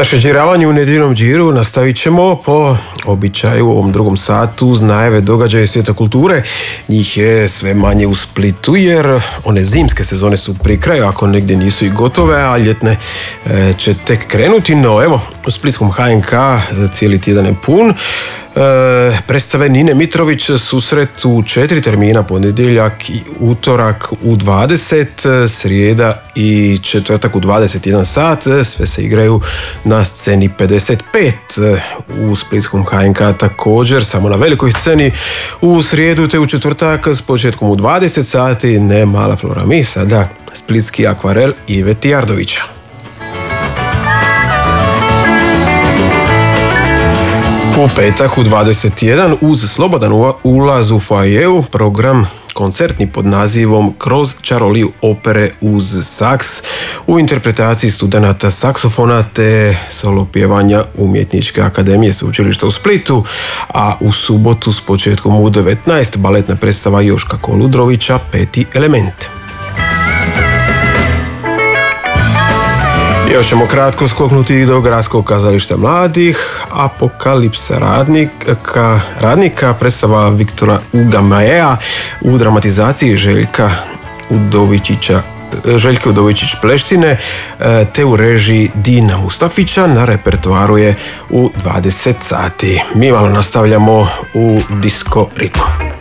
Naše džiravanje u nedjeljnom džiru nastavit ćemo po običaju u ovom drugom satu uz najave događaja svijeta kulture. Njih je sve manje u Splitu jer one zimske sezone su pri kraju, ako negdje nisu i gotove, a ljetne će tek krenuti. No evo, u splitskom HNK cijeli tjedan je pun. Predstave Nine Mitrović, susret u 4 termina, ponedjeljak i utorak u 20, srijeda i četvrtak u 21 sat. Sve se igraju na sceni 55 u splitskom HNK također, samo na velikoj sceni u srijedu te u četvrtak s početkom u 20 sati. Ne mala flora mi, sada splitski akvarel Ive Tijardovića. U petak u 21 uz slobodan ulaz u foajeu program koncertni pod nazivom Kroz čaroliju opere uz saks u interpretaciji studenata saksofona te solo pjevanja Umjetničke akademije Sveučilišta u Splitu, a u subotu s početkom u 19 baletna predstava Joška Koludrovića Peti element. Još ćemo kratko skoknuti do Gradskog kazališta mladih. Apokalipsa radnika, predstava Viktora Ugamaea u dramatizaciji Željke Udovičić-Pleštine te u režiji Dina Mustafića. Na repertoaru je u 20 sati. Mi malo nastavljamo u disco ritmu.